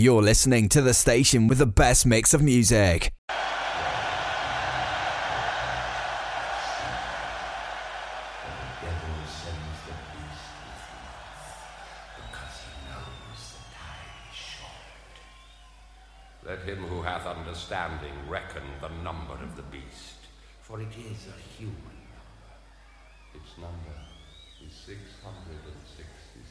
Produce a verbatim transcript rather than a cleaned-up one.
You're listening to the station with the best mix of music. Let him who hath understanding reckon the number of the beast, for it is a human number. Its number is six hundred sixty-six.